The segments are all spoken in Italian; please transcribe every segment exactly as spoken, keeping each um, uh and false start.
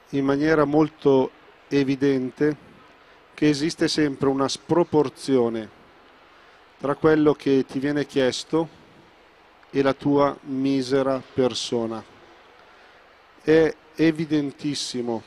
in maniera molto evidente che esiste sempre una sproporzione tra quello che ti viene chiesto e la tua misera persona. È evidentissimo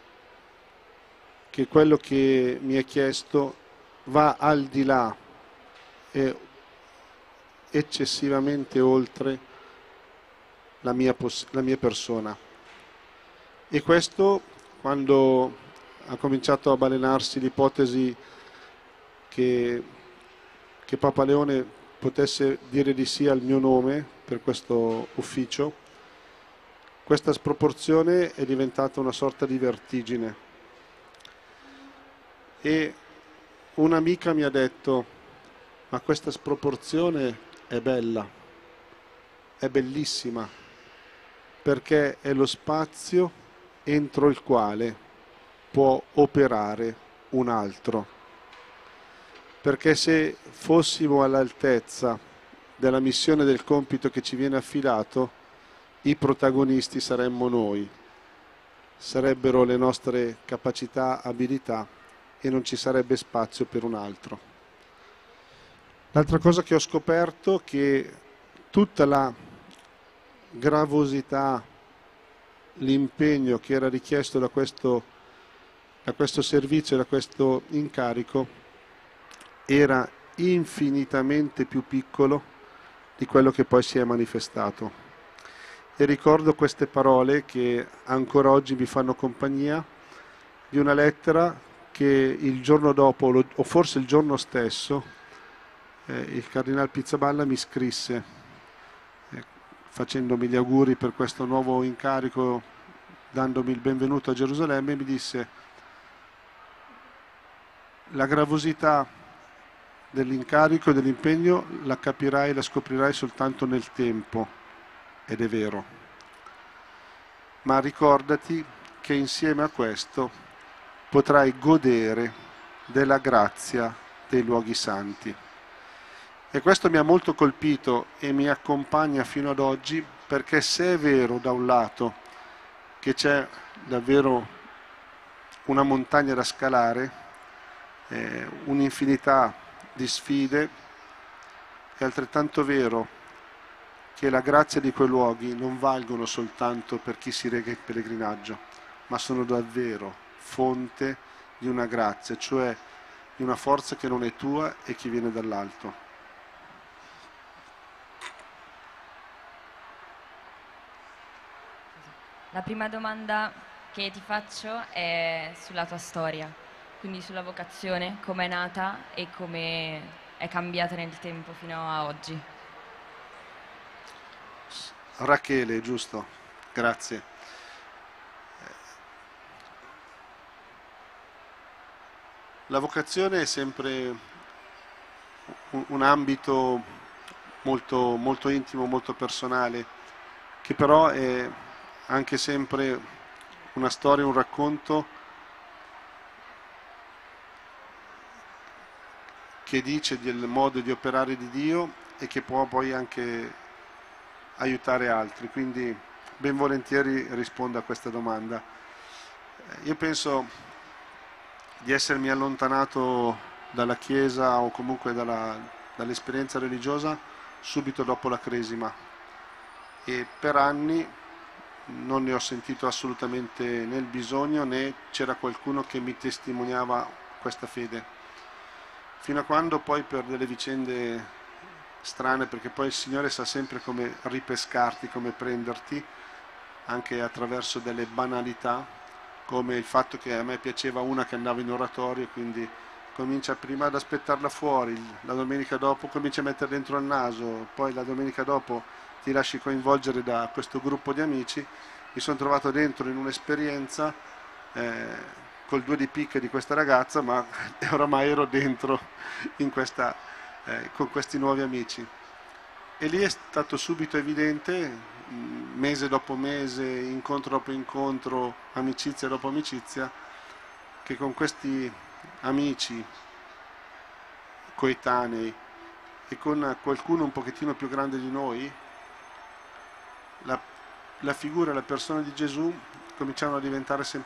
che quello che mi è chiesto va al di là e eccessivamente oltre la mia, la mia persona. E questo, quando ha cominciato a balenarsi l'ipotesi che, che Papa Leone potesse dire di sì al mio nome per questo ufficio, questa sproporzione è diventata una sorta di vertigine. E un'amica mi ha detto: ma questa sproporzione è bella, è bellissima, perché è lo spazio entro il quale può operare un altro. Perché se fossimo all'altezza della missione del compito che ci viene affidato, i protagonisti saremmo noi, sarebbero le nostre capacità, abilità, e non ci sarebbe spazio per un altro. L'altra cosa che ho scoperto è che tutta la gravosità, l'impegno che era richiesto da questo, da questo servizio, da questo incarico, era infinitamente più piccolo di quello che poi si è manifestato. E ricordo queste parole che ancora oggi mi fanno compagnia, di una lettera che il giorno dopo, o forse il giorno stesso, eh, il Cardinal Pizzaballa mi scrisse, eh, facendomi gli auguri per questo nuovo incarico, dandomi il benvenuto a Gerusalemme, e mi disse: la gravosità dell'incarico e dell'impegno la capirai e la scoprirai soltanto nel tempo, ed è vero. Ma ricordati che insieme a questo potrai godere della grazia dei luoghi santi. E questo mi ha molto colpito e mi accompagna fino ad oggi, perché se è vero da un lato che c'è davvero una montagna da scalare, eh, un'infinità di sfide, è altrettanto vero che la grazia di quei luoghi non valgono soltanto per chi si reca in pellegrinaggio, ma sono davvero fonte di una grazia, cioè di una forza che non è tua e che viene dall'alto. La prima domanda che ti faccio è sulla tua storia, quindi sulla vocazione, come è nata e come è cambiata nel tempo fino a oggi. Rachele, giusto? Grazie. La vocazione è sempre un, un ambito molto, molto intimo, molto personale, che però è anche sempre una storia, un racconto che dice del modo di operare di Dio e che può poi anche aiutare altri. Quindi ben volentieri rispondo a questa domanda. Io penso di essermi allontanato dalla Chiesa o comunque dalla, dall'esperienza religiosa subito dopo la Cresima, e per anni non ne ho sentito assolutamente né il bisogno, né c'era qualcuno che mi testimoniava questa fede, fino a quando poi, per delle vicende strane, perché poi il Signore sa sempre come ripescarti, come prenderti, anche attraverso delle banalità, come il fatto che a me piaceva una che andava in oratorio, quindi comincia prima ad aspettarla fuori, la domenica dopo comincia a mettere dentro il naso, poi la domenica dopo ti lasci coinvolgere da questo gruppo di amici. Mi sono trovato dentro in un'esperienza eh, col due di picche di questa ragazza, ma oramai ero dentro in questa, eh, con questi nuovi amici. E lì è stato subito evidente, mese dopo mese, incontro dopo incontro, amicizia dopo amicizia, che con questi amici coetanei e con qualcuno un pochettino più grande di noi, la, la figura e la persona di Gesù cominciavano a diventare sempre